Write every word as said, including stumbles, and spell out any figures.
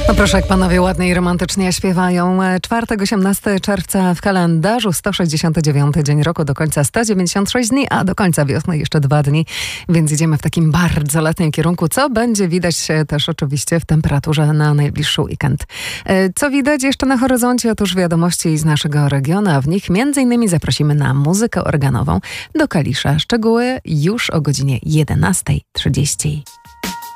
No proszę, jak panowie ładnie i romantycznie śpiewają. Czwartek, osiemnastego czerwca w kalendarzu, sto sześćdziesiąty dziewiąty dzień roku, do końca sto dziewięćdziesiąt sześć dni, a do końca wiosny jeszcze dwa dni, więc idziemy w takim bardzo letnim kierunku, co będzie widać też oczywiście w temperaturze na najbliższy weekend. Co widać jeszcze na horyzoncie? Otóż wiadomości z naszego regionu, a w nich między innymi zaprosimy na muzykę organową do Kalisza. Szczegóły już o godzinie jedenastej trzydzieści.